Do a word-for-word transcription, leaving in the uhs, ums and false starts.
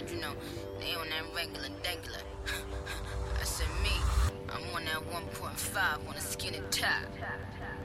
but you know, they on that regular degular. I said me, I'm on that one point five on a skinny top.